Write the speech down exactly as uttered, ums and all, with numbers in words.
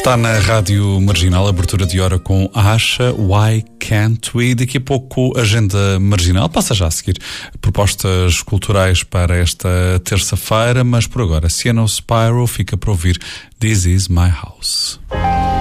Está na Rádio Marginal, abertura de hora com Asha, Why Can't We? Daqui a pouco, agenda marginal. Passa já a seguir propostas culturais para esta terça-feira, mas por agora, Sienna Spyro fica para ouvir This Is My House.